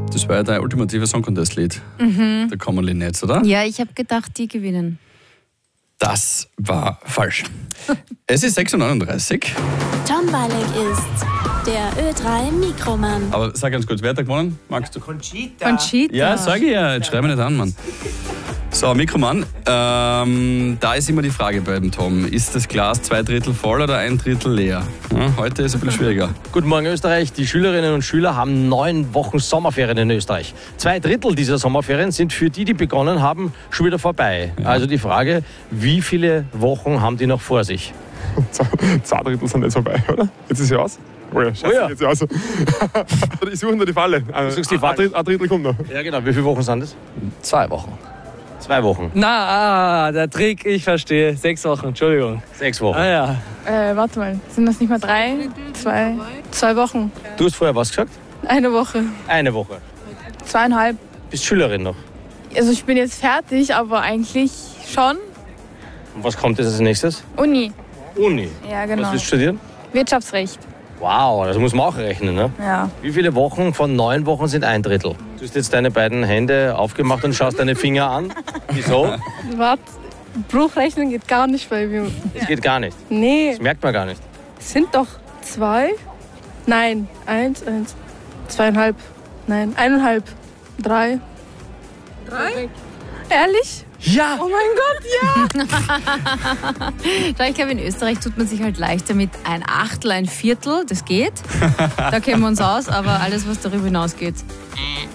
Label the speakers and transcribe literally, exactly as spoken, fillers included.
Speaker 1: Das war ja dein ultimatives Song Contest-Lied. Mhm. Der Commonly Netz, oder?
Speaker 2: Ja, ich habe gedacht, die gewinnen.
Speaker 1: Das war falsch. Es ist sechs Uhr neununddreißig.
Speaker 3: Tom Balek ist der Ö drei Mikroman.
Speaker 1: Aber sag ganz kurz, wer hat da gewonnen? Magst du?
Speaker 4: Conchita.
Speaker 2: Conchita.
Speaker 1: Ja, sag ich ja. Jetzt schreib mich nicht an, Mann. So, Mikroman, ähm, da ist immer die Frage bei dem Tom. Ist das Glas zwei Drittel voll oder ein Drittel leer? Ja, heute ist es ein bisschen schwieriger.
Speaker 5: Guten Morgen Österreich. Die Schülerinnen und Schüler haben neun Wochen Sommerferien in Österreich. Zwei Drittel dieser Sommerferien sind für die, die begonnen haben, schon wieder vorbei. Ja. Also die Frage, wie viele Wochen haben die noch vor sich?
Speaker 6: Zwei Drittel sind jetzt vorbei, oder? Jetzt ist sie aus. Oh ja, scheiße,
Speaker 5: Oh ja.
Speaker 6: jetzt ist sie aus. Ich suche nur die Falle.
Speaker 5: Du suchst die Falle?
Speaker 6: Ein Drittel, ein Drittel kommt noch.
Speaker 5: Ja genau. Wie viele Wochen sind es?
Speaker 7: Zwei Wochen.
Speaker 5: Zwei Wochen.
Speaker 7: Na, ah, der Trick, ich verstehe. Sechs Wochen, Entschuldigung.
Speaker 5: Sechs Wochen.
Speaker 7: Ah ja.
Speaker 8: Äh, warte mal, sind das nicht mal drei? Zwei? Zwei Wochen.
Speaker 5: Du hast vorher was gesagt?
Speaker 8: Eine Woche.
Speaker 5: Eine Woche.
Speaker 8: Zweieinhalb.
Speaker 5: Bist Schülerin noch.
Speaker 8: Also ich bin jetzt fertig, aber eigentlich schon.
Speaker 5: Und was kommt jetzt als nächstes?
Speaker 8: Uni.
Speaker 5: Uni.
Speaker 8: Ja, genau.
Speaker 5: Was willst du studieren?
Speaker 8: Wirtschaftsrecht.
Speaker 5: Wow, das muss man auch rechnen, ne?
Speaker 8: Ja.
Speaker 5: Wie viele Wochen von neun Wochen sind ein Drittel? Du hast jetzt deine beiden Hände aufgemacht und schaust deine Finger an. Wieso?
Speaker 8: Warte, Bruchrechnen geht gar nicht bei mir.
Speaker 5: Das geht gar nicht.
Speaker 8: Nee,
Speaker 5: Das merkt man gar nicht.
Speaker 8: es sind doch zwei? Nein, eins, eins, zweieinhalb. Nein, eineinhalb. Drei. Drei? Ehrlich?
Speaker 5: Ja!
Speaker 8: Oh mein Gott, ja!
Speaker 2: Schau, ich glaube, in Österreich tut man sich halt leichter mit ein Achtel, ein Viertel, das geht. Da kennen wir uns aus, aber alles, was darüber hinausgeht.